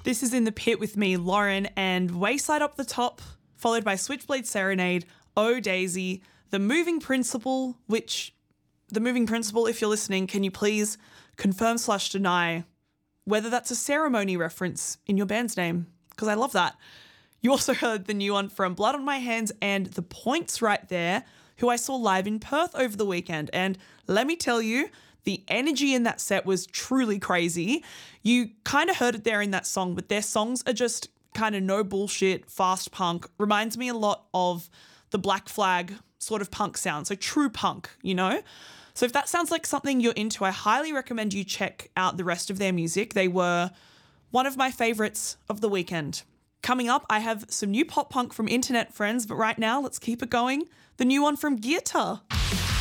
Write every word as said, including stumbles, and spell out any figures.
This is In the Pit with me, Lauren, and Wayside up the top, followed by Switchblade Serenade, Oh Daisy, The Moving Principle, which, The Moving Principle, if you're listening, can you please confirm slash deny whether that's a ceremony reference in your band's name? Because I love that. You also heard the new one from Blood on My Hands and The Points right there, who I saw live in Perth over the weekend. And let me tell you, the energy in that set was truly crazy. You kind of heard it there in that song, but their songs are just kind of no bullshit, fast punk. Reminds me a lot of the Black Flag sort of punk sound. So true punk, you know? So if that sounds like something you're into, I highly recommend you check out the rest of their music. They were one of my favorites of the weekend. Coming up, I have some new pop punk from Internet Friends, but right now, let's keep it going. The new one from Gearta.